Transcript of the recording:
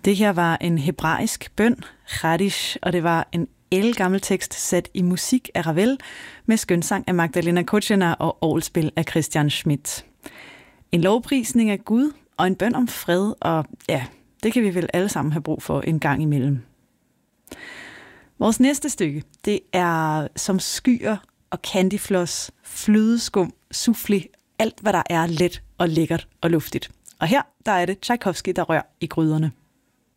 Det her var en hebraisk bøn, Chadish, og det var en ældgammel tekst sat i musik af Ravel med skønsang af Magdalena Kochener og orgelspil af Christian Schmidt. En lovprisning af Gud og en bøn om fred, og ja, det kan vi vel alle sammen have brug for en gang imellem. Vores næste stykke, det er som skyer og candyfloss, flødeskum, soufflé, alt hvad der er let og lækkert og luftigt. Og her, der er det Tchaikovsky, der rører i gryderne.